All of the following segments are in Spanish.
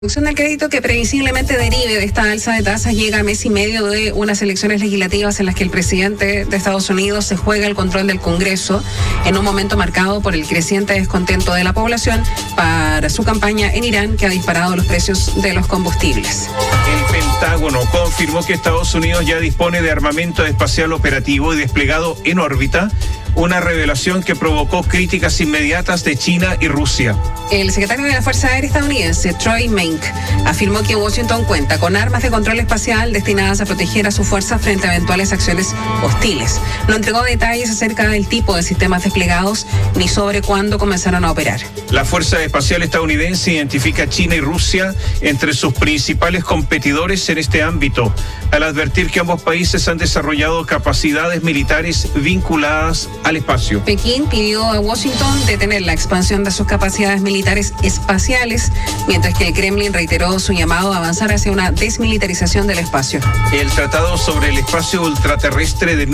La reducción del crédito que previsiblemente derive de esta alza de tasas llega a mes y medio de unas elecciones legislativas en las que el presidente de Estados Unidos se juega el control del Congreso en un momento marcado por el creciente descontento de la población para su campaña en Irán, que ha disparado los precios de los combustibles. El Pentágono confirmó que Estados Unidos ya dispone de armamento espacial operativo y desplegado en órbita, una revelación que provocó críticas inmediatas de China y Rusia. El secretario de la Fuerza Aérea estadounidense, Troy Mink, afirmó que Washington cuenta con armas de control espacial destinadas a proteger a su fuerza frente a eventuales acciones hostiles. No entregó detalles acerca del tipo de sistemas desplegados ni sobre cuándo comenzaron a operar. La Fuerza Espacial estadounidense identifica a China y Rusia entre sus principales competidores en este ámbito, al advertir que ambos países han desarrollado capacidades militares vinculadas al espacio. Pekín pidió a Washington detener la expansión de sus capacidades militares espaciales, mientras que el Kremlin reiteró su llamado a avanzar hacia una desmilitarización del espacio. El Tratado sobre el Espacio Ultraterrestre de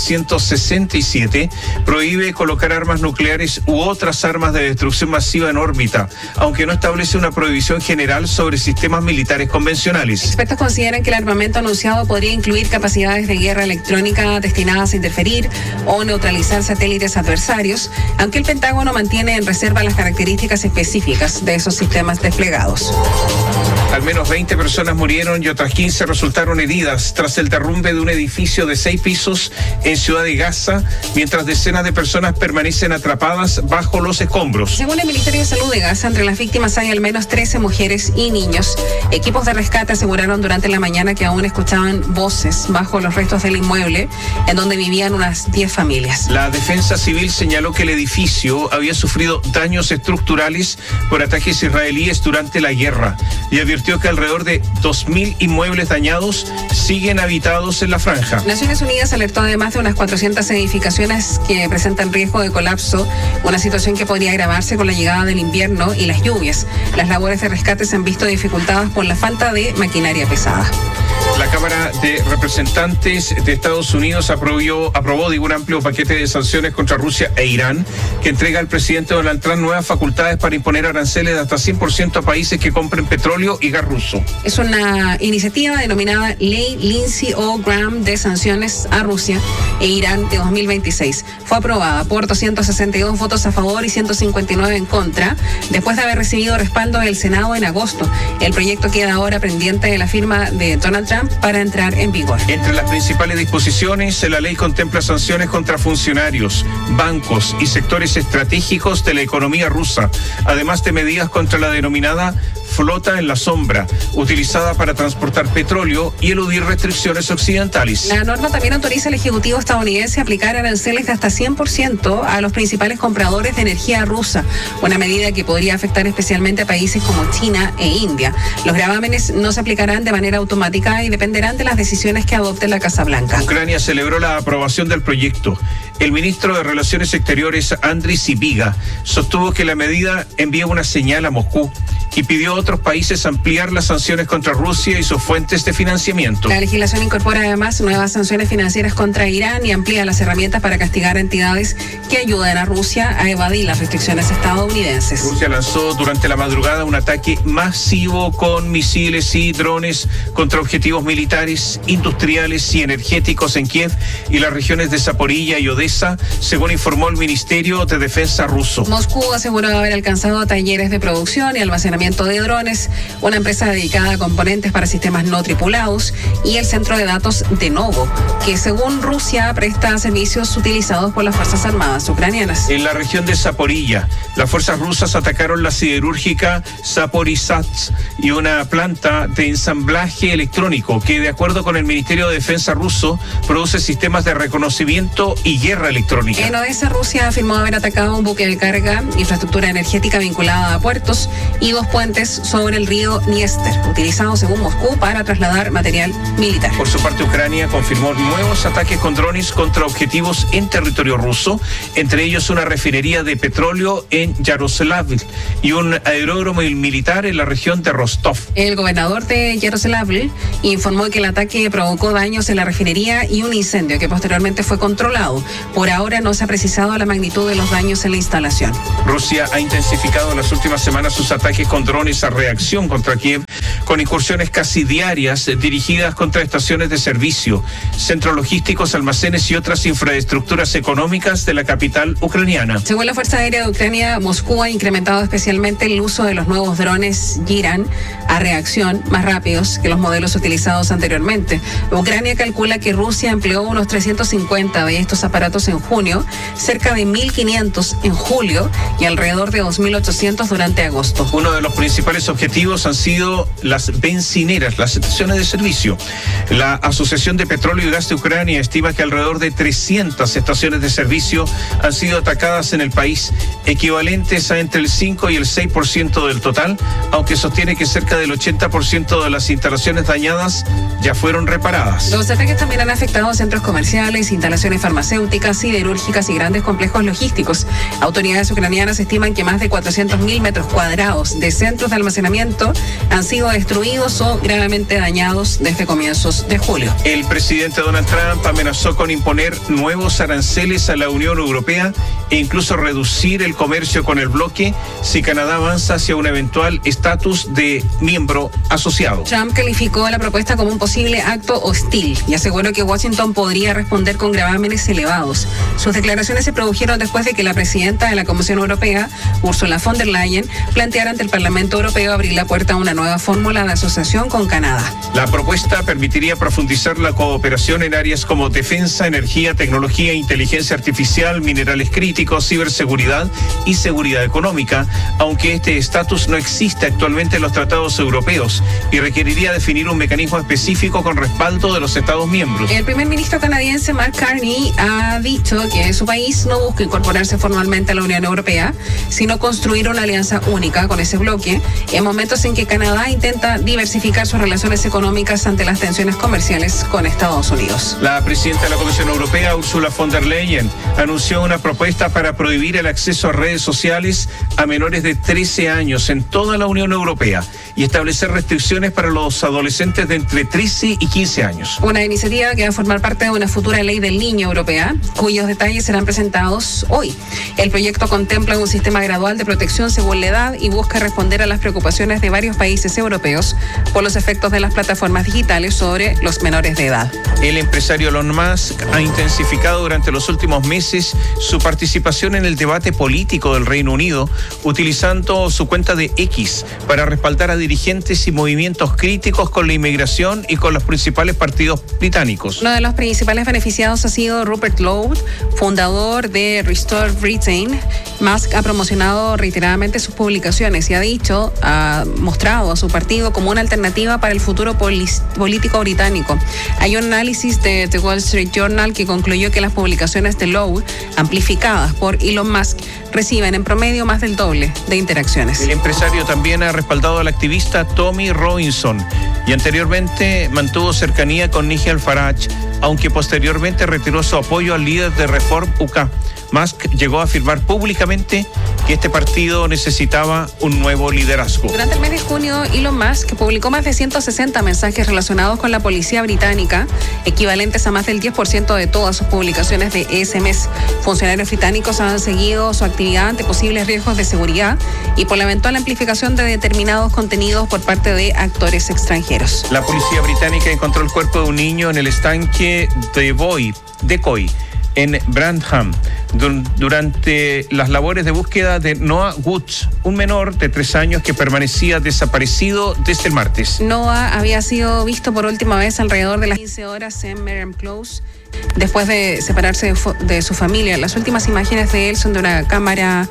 1967 prohíbe colocar armas nucleares u otras armas de destrucción masiva en órbita, aunque no establece una prohibición general sobre sistemas militares convencionales. Expertos consideran que el armamento anunciado podría incluir capacidades de guerra electrónica destinadas a interferir o neutralizar satélites adversarios, aunque el Pentágono mantiene en reserva las características específicas de esos sistemas desplegados. Al menos 20 personas murieron y otras 15 resultaron heridas tras el derrumbe de un edificio de 6 pisos en Ciudad de Gaza, mientras decenas de personas permanecen atrapadas bajo los escombros. Según el Ministerio de Salud de Gaza, entre las víctimas hay al menos 13 mujeres y niños. Equipos de rescate aseguraron durante la mañana que aún escuchaban voces bajo los restos del inmueble, en donde vivían unas 10 familias. La Defensa Civil señaló que el edificio había sufrido daños estructurales por ataques israelíes durante la guerra y advirtió que alrededor de 2.000 inmuebles dañados siguen habitados en la franja. Naciones Unidas alertó además de unas 400 edificaciones que presentan riesgo de colapso, una situación que podría agravarse con la llegada del invierno y las lluvias. Las labores de rescate se han visto dificultadas por la falta de maquinaria pesada. La Cámara de Representantes de Estados Unidos aprobó un amplio paquete de sanciones contra Rusia e Irán, que entrega al presidente Donald Trump nuevas facultades para imponer aranceles de hasta 100% a países que compren petróleo y gas ruso. Es una iniciativa denominada Ley Lindsey Graham de sanciones a Rusia e Irán de 2026. Fue aprobada por 262 votos a favor y 159 en contra, después de haber recibido respaldo del Senado en agosto. El proyecto queda ahora pendiente de la firma de Donald Trump para entrar en vigor. Entre las principales disposiciones, la ley contempla sanciones contra funcionarios, bancos y sectores estratégicos de la economía rusa, además de medidas contra la denominada flota en la sombra, utilizada para transportar petróleo y eludir restricciones occidentales. La norma también autoriza al Ejecutivo estadounidense a aplicar aranceles de hasta 100% a los principales compradores de energía rusa, una medida que podría afectar especialmente a países como China e India. Los gravámenes no se aplicarán de manera automática y dependerán de las decisiones que adopte la Casa Blanca. Ucrania celebró la aprobación del proyecto. El ministro de Relaciones Exteriores, Andriy Sybiga, sostuvo que la medida envía una señal a Moscú y pidió a otros países ampliar las sanciones contra Rusia y sus fuentes de financiamiento. La legislación incorpora además nuevas sanciones financieras contra Irán y amplía las herramientas para castigar a entidades que ayuden a Rusia a evadir las restricciones estadounidenses. Rusia lanzó durante la madrugada un ataque masivo con misiles y drones contra objetivos militares, industriales y energéticos en Kiev y las regiones de Zaporilla y Odessa, según informó el Ministerio de Defensa ruso. Moscú aseguró haber alcanzado talleres de producción y almacenamiento de drones, una empresa dedicada a componentes para sistemas no tripulados y el centro de datos de Novo, que según Rusia presta servicios utilizados por las Fuerzas Armadas ucranianas. En la región de Zaporilla, las fuerzas rusas atacaron la siderúrgica Zaporizhzhia y una planta de ensamblaje electrónico que, de acuerdo con el Ministerio de Defensa ruso, produce sistemas de reconocimiento y guerra electrónica. En Odessa, Rusia afirmó haber atacado un buque de carga, infraestructura energética vinculada a puertos y 2 puentes sobre el río Dniester, utilizados según Moscú para trasladar material militar. Por su parte, Ucrania confirmó nuevos ataques con drones contra objetivos en territorio ruso, entre ellos una refinería de petróleo en Yaroslavl y un aeródromo militar en la región de Rostov. El gobernador de Yaroslavl informó que el ataque provocó daños en la refinería y un incendio que posteriormente fue controlado. Por ahora no se ha precisado la magnitud de los daños en la instalación. Rusia ha intensificado en las últimas semanas sus ataques con drones a reacción contra Kiev, con incursiones casi diarias dirigidas contra estaciones de servicio, centros logísticos, almacenes y otras infraestructuras económicas de la capital ucraniana. Según la Fuerza Aérea de Ucrania, Moscú ha incrementado especialmente el uso de los nuevos drones Giran a reacción más rápidos que los modelos utilizados anteriormente. Ucrania calcula que Rusia empleó unos 350 de estos aparatos en junio, cerca de 1.500 en julio y alrededor de 2.800 durante agosto. Uno de los principales objetivos han sido las bencineras, las estaciones de servicio. La Asociación de Petróleo y Gas de Ucrania estima que alrededor de 300 estaciones de servicio han sido atacadas en el país, equivalentes a entre el 5 y el 6% del total, aunque sostiene que cerca del 80% de las instalaciones dañadas ya fueron reparadas. Los ataques también han afectado centros comerciales, instalaciones farmacéuticas, siderúrgicas y grandes complejos logísticos. Autoridades ucranianas estiman que más de 400.000 metros cuadrados de centros de almacenamiento han sido destruidos o gravemente dañados desde comienzos de julio. El presidente Donald Trump amenazó con imponer nuevos aranceles a la Unión Europea e incluso reducir el comercio con el bloque si Canadá avanza hacia un eventual estatus de miembro asociado. Trump calificó la propuesta como un posible acto hostil y aseguró que Washington podría responder con gravámenes elevados. Sus declaraciones se produjeron después de que la presidenta de la Comisión Europea, Ursula von der Leyen, planteara ante el Parlamento Europeo abrir la puerta a una nueva fórmula de asociación con Canadá. La propuesta permitiría profundizar la cooperación en áreas como defensa, energía, tecnología, inteligencia artificial, minerales críticos, ciberseguridad y seguridad económica, aunque este estatus no existe actualmente en los tratados europeos y requeriría definir un mecanismo específico con respaldo de los Estados miembros. El primer ministro canadiense Mark Carney ha dicho que su país no busca incorporarse formalmente a la Unión Europea, sino construir una alianza única con ese bloque en momentos en que Canadá intenta diversificar sus relaciones económicas ante las tensiones comerciales con Estados Unidos. La presidenta de la Comisión Europea, Ursula von der Leyen, anunció una propuesta para prohibir el acceso a redes sociales a menores de 13 años en toda la Unión Europea y establecer restricciones para los adolescentes de entre 13 y 15 años. Una iniciativa que va a formar parte de una futura ley del niño europea, cuyos detalles serán presentados hoy. El proyecto contempla un sistema gradual de protección según la edad y busca responder a las preocupaciones de varios países europeos por los efectos de las plataformas digitales sobre los menores de edad. El empresario Elon Musk ha intensificado durante los últimos meses su participación en el debate político del Reino Unido, utilizando su cuenta de X para respaldar a dirigentes y movimientos críticos con la inmigración y con los principales partidos británicos. Uno de los principales beneficiados ha sido Rupert Lowe, fundador de Restore Britain. Musk ha promocionado reiteradamente sus publicaciones y ha mostrado a su partido como una alternativa para el futuro político británico. Hay un análisis de The Wall Street Journal que concluyó que las publicaciones de Lowe, amplificadas por Elon Musk, reciben en promedio más del doble de interacciones. El empresario también ha respaldado al activista Tommy Robinson y anteriormente mantuvo cercanía con Nigel Farage, aunque posteriormente retiró su apoyo al líder de Reform UK. Musk llegó a afirmar públicamente que este partido necesitaba un nuevo liderazgo. Durante el mes de junio, Elon Musk publicó más de 160 mensajes relacionados con la policía británica, equivalentes a más del 10% de todas sus publicaciones de ese mes. Funcionarios británicos han seguido su actividad ante posibles riesgos de seguridad y por la eventual amplificación de determinados contenidos por parte de actores extranjeros. La policía británica encontró el cuerpo de un niño en el estanque de Coy, en Brantham, durante las labores de búsqueda de Noah Woods, un menor de 3 años que permanecía desaparecido desde el martes. Noah había sido visto por última vez alrededor de las 15 horas en Merriam Close, después de separarse de su familia. Las últimas imágenes de él son de una cámara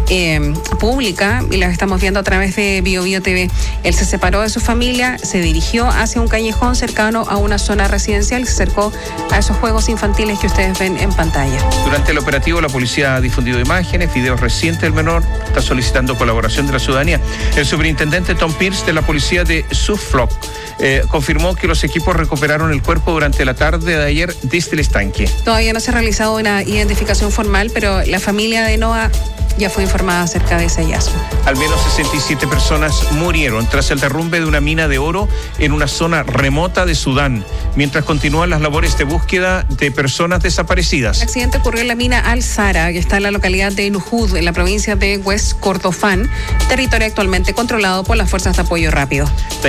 pública y las estamos viendo a través de BioBio TV. Él se separó de su familia, se dirigió hacia un callejón cercano a una zona residencial, se acercó a esos juegos infantiles que ustedes ven en pantalla. Durante el operativo, la policía ha difundido imágenes, videos recientes del menor, está solicitando colaboración de la ciudadanía. El superintendente Tom Pierce de la policía de Suffolk confirmó que los equipos recuperaron el cuerpo durante la tarde de ayer desde el estanque. Todavía no se ha realizado una identificación formal, pero la familia de Noah ya fue informada acerca de ese hallazgo. Al menos 67 personas murieron tras el derrumbe de una mina de oro en una zona remota de Sudán, mientras continúan las labores de búsqueda de personas desaparecidas. El accidente ocurrió en la mina Al-Sara, que está en la localidad de Nuhud, en la provincia de West Kordofán, territorio actualmente controlado por las fuerzas de apoyo rápido.